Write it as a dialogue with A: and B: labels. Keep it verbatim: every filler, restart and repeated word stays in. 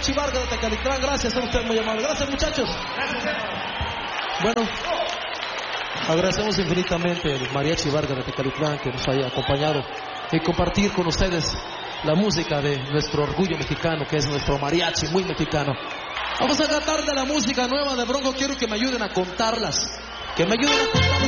A: Mariachi Vargas de Tecalitlán. Gracias, son ustedes muy amables. Gracias, muchachos. Bueno, agradecemos infinitamente al Mariachi Vargas de Tecalitlán que nos haya acompañado y compartir con ustedes la música de nuestro orgullo mexicano, que es nuestro mariachi, muy mexicano. Vamos a tratar de la música nueva de Bronco. Quiero que me ayuden a contarlas, que me ayuden a contarlas.